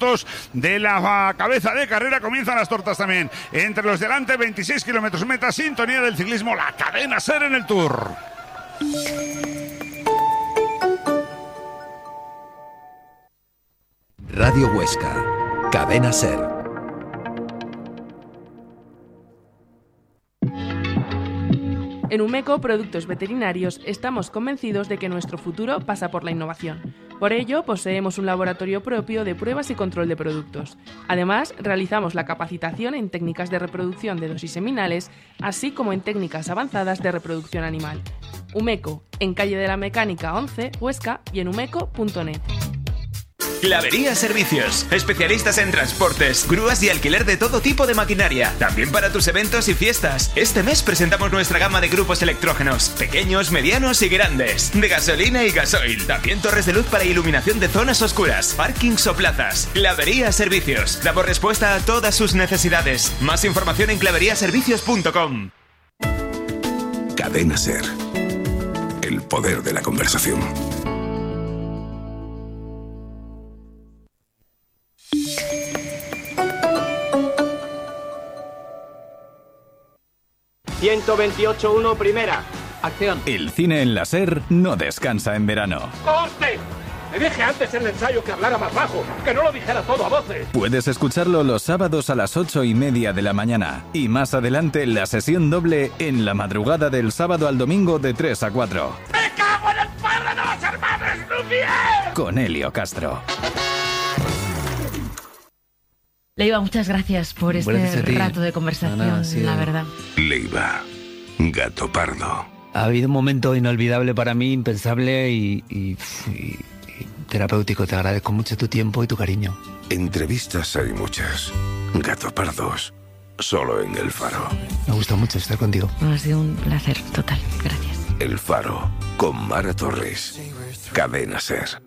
de la cabeza de carrera. Comienzan las tortas también. Entre los delante, 26 kilómetros meta, sintonía del ciclismo, la cadena SER en el Tour. Radio Huesca, cadena SER. En Umeco Productos Veterinarios estamos convencidos de que nuestro futuro pasa por la innovación. Por ello, poseemos un laboratorio propio de pruebas y control de productos. Además, realizamos la capacitación en técnicas de reproducción de dosis seminales, así como en técnicas avanzadas de reproducción animal. Umeco, en calle de la Mecánica 11, Huesca, y en umeco.net. Clavería Servicios, especialistas en transportes, grúas y alquiler de todo tipo de maquinaria, también para tus eventos y fiestas. Este mes presentamos nuestra gama de grupos electrógenos, pequeños, medianos y grandes, de gasolina y gasoil, también torres de luz para iluminación de zonas oscuras, parkings o plazas. Clavería Servicios, damos respuesta a todas sus necesidades. Más información en claveriaservicios.com. Cadena SER, el poder de la conversación. ...128.1 primera. Acción. El cine en la SER no descansa en verano. ¡Corte! Me dije antes en el ensayo que hablara más bajo, que no lo dijera todo a voces. Puedes escucharlo los sábados a las 8:30 de la mañana. Y más adelante la sesión doble en la madrugada del sábado al domingo de 3 a 4. ¡Me cago en el padre de los hermanos Lumière! Con Helio Castro. Leiva, muchas gracias por este rato de conversación, la verdad. Leiva, gato pardo. Ha habido un momento inolvidable para mí, impensable y terapéutico. Te agradezco mucho tu tiempo y tu cariño. Entrevistas hay muchas. Gato pardos, solo en El Faro. Me gusta mucho estar contigo. Ha sido un placer total, gracias. El Faro, con Mara Torres. Cadena SER.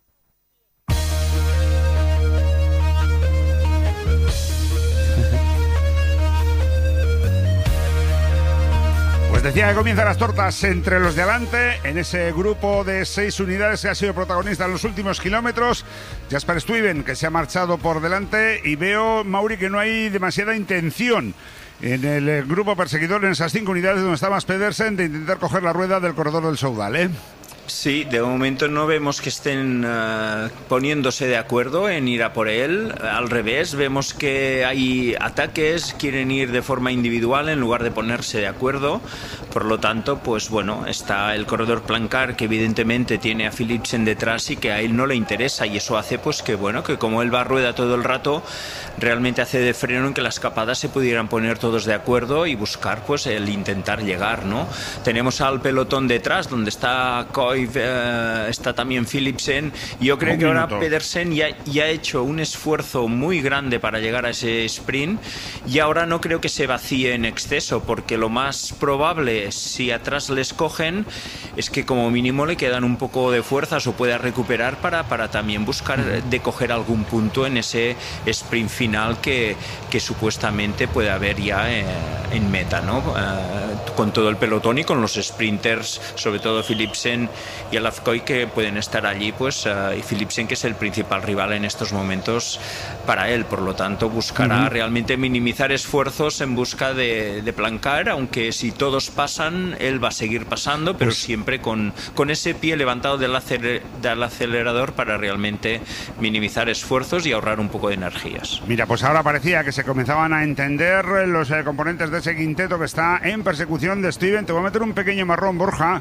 Pues decía que comienzan las tortas entre los de adelante, en ese grupo de 6 unidades que ha sido protagonista en los últimos kilómetros. Jasper Stuyven, que se ha marchado por delante, y veo, Mauri, que no hay demasiada intención en el grupo perseguidor, en esas 5 unidades donde está Mads Pedersen, de intentar coger la rueda del corredor del Soudal, ¿eh? Sí, de momento no vemos que estén poniéndose de acuerdo en ir a por él. Al revés, vemos que hay ataques, quieren ir de forma individual en lugar de ponerse de acuerdo. Por lo tanto, pues bueno, está el corredor Plancard, que evidentemente tiene a Philipsen detrás y que a él no le interesa, y eso hace pues que bueno, que como él va a rueda todo el rato, realmente hace de freno en que las escapadas se pudieran poner todos de acuerdo y buscar pues el intentar llegar, ¿no? Tenemos al pelotón detrás, donde está Coy, está también Philipsen. Yo creo que ahora Pedersen ya ha hecho un esfuerzo muy grande para llegar a ese sprint, y ahora no creo que se vacíe en exceso, porque lo más probable, si atrás les cogen, es que como mínimo le quedan un poco de fuerzas o pueda recuperar para también buscar de coger algún punto en ese sprint final que supuestamente puede haber ya en meta, ¿no? Con todo el pelotón y con los sprinters, sobre todo Philipsen y Alafcoy, que pueden estar allí, pues, y Philipsen, que es el principal rival en estos momentos para él. Por lo tanto, buscará realmente minimizar esfuerzos en busca de Plancard, aunque si todos pasan, él va a seguir pasando, pero siempre con ese pie levantado del acelerador para realmente minimizar esfuerzos y ahorrar un poco de energías. Mira, pues ahora parecía que se comenzaban a entender los componentes de ese quinteto que está en persecución de Stuyven. Te voy a meter un pequeño marrón, Borja.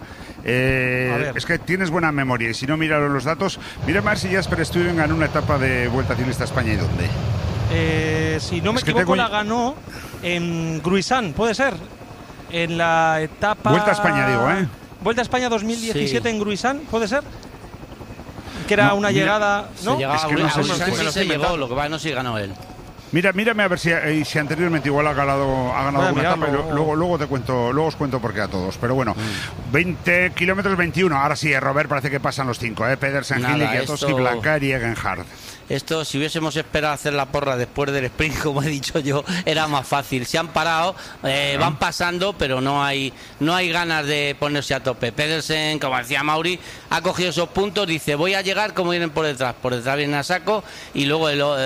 Es que tienes buena memoria, y si no, mira los datos. Mira a ver si Jasper Stuyven ganó una etapa de Vuelta Ciclista a España, ¿y dónde? Si no me equivoco, la ganó en Gruisán, ¿puede ser? En la etapa... Vuelta a España, digo, ¿eh? Vuelta a España 2017 en Gruisán, ¿puede ser? Que era una llegada... ¿no? Se llegó, lo que va, no sé si ganó él. Mírame a ver si anteriormente igual ha ganado alguna etapa, pero luego os cuento por qué a todos. Pero bueno, 20 kilómetros 21. Ahora sí, Robert, parece que pasan los 5, Pedersen, Gili, Kwiatkowski, Blancar y Egenhard. Esto, si hubiésemos esperado hacer la porra después del sprint, como he dicho yo, era más fácil. Se han parado, van pasando, pero no hay ganas de ponerse a tope. Pedersen, como decía Mauri, ha cogido esos puntos, dice, voy a llegar como vienen por detrás vienen a saco, y luego